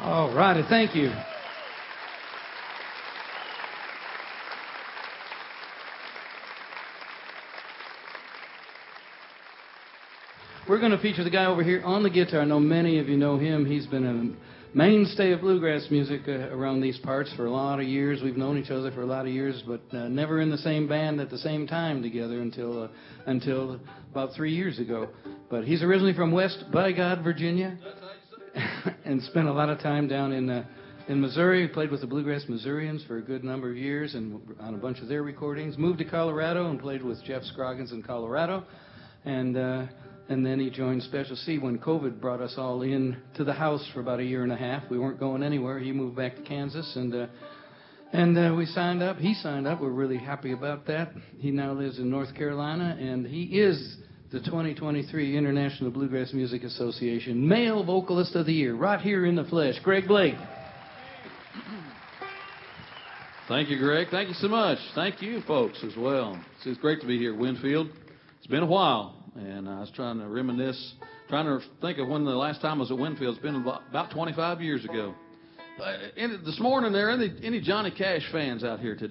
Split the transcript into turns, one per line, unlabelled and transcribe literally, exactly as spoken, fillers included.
All righty, thank you. We're going to feature the guy over here on the guitar. I know many of you know him. He's been a mainstay of bluegrass music uh, around these parts for a lot of years. We've known each other for a lot of years, but uh, never in the same band at the same time together until uh, until about three years ago. But he's originally from West Bygod, Virginia, and spent a lot of time down in uh, in Missouri. He played with the Bluegrass Missourians for a good number of years and on a bunch of their recordings. Moved to Colorado and played with Jeff Scroggins in Colorado, and. Uh, And then he joined Special C when COVID brought us all in to the house for about a year and a half. We weren't going anywhere. He moved back to Kansas, and uh, and uh, we signed up. He signed up. We're really happy about that. He now lives in North Carolina, and he is the twenty twenty-three International Bluegrass Music Association Male Vocalist of the Year, right here in the flesh. Greg Blake.
Thank you, Greg. Thank you so much. Thank you, folks, as well. It's great to be here at Winfield. It's been a while. And I was trying to reminisce, trying to think of when the last time I was at Winfield. It's been about twenty-five years ago. Uh, this morning, there any, any Johnny Cash fans out here today?